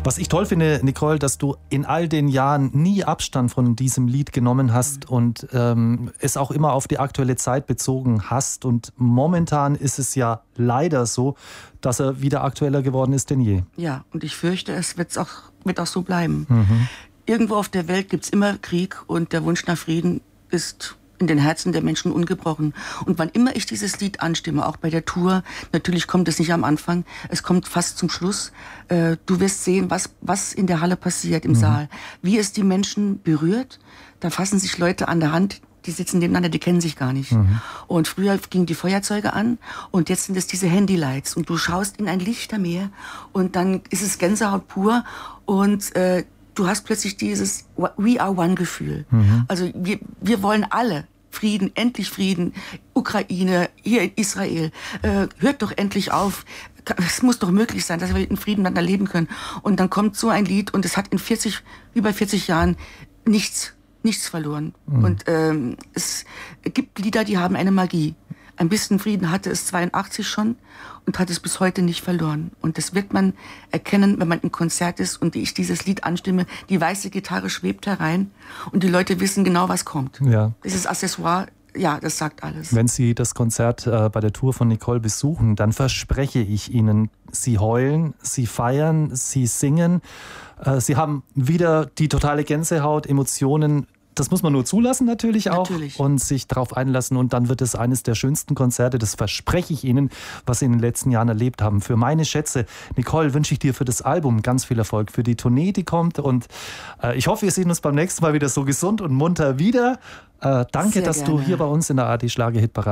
Was ich toll finde, Nicole, dass du in all den Jahren nie Abstand von diesem Lied genommen hast und es auch immer auf die aktuelle Zeit bezogen hast. Und momentan ist es ja leider so, dass er wieder aktueller geworden ist denn je. Ja, und ich fürchte, es wird auch so bleiben. Irgendwo auf der Welt gibt es immer Krieg und der Wunsch nach Frieden ist in den Herzen der Menschen ungebrochen. Und wann immer ich dieses Lied anstimme, auch bei der Tour, natürlich kommt es nicht am Anfang, es kommt fast zum Schluss. Du wirst sehen, was in der Halle passiert, im Saal. Wie es die Menschen berührt. Da fassen sich Leute an der Hand, die sitzen nebeneinander, die kennen sich gar nicht. Und früher gingen die Feuerzeuge an und jetzt sind es diese Handylights. Und du schaust in ein Lichtermeer und dann ist es Gänsehaut pur und du hast plötzlich dieses We are one Gefühl. Also wir wollen alle Frieden, endlich Frieden. Ukraine, hier in Israel. Hört doch endlich auf. Es muss doch möglich sein, dass wir in Frieden miteinander leben können. Und dann kommt so ein Lied und es hat in über 40 Jahren nichts verloren. Und es gibt Lieder, die haben eine Magie. Ein bisschen Frieden hatte es 82 schon und hat es bis heute nicht verloren. Und das wird man erkennen, wenn man im Konzert ist und ich dieses Lied anstimme. Die weiße Gitarre schwebt herein und die Leute wissen genau, was kommt. Ja. Dieses Accessoire, ja, das sagt alles. Wenn Sie das Konzert bei der Tour von Nicole besuchen, dann verspreche ich Ihnen, Sie heulen, Sie feiern, Sie singen. Sie haben wieder die totale Gänsehaut, Emotionen. Das muss man nur zulassen natürlich auch und sich darauf einlassen. Und dann wird es eines der schönsten Konzerte, das verspreche ich Ihnen, was Sie in den letzten Jahren erlebt haben. Für meine Schätze, Nicole, wünsche ich dir für das Album ganz viel Erfolg, für die Tournee, die kommt. Und ich hoffe, wir sehen uns beim nächsten Mal wieder so gesund und munter wieder. Danke, dass du hier bei uns in der ARD Schlager Hitparade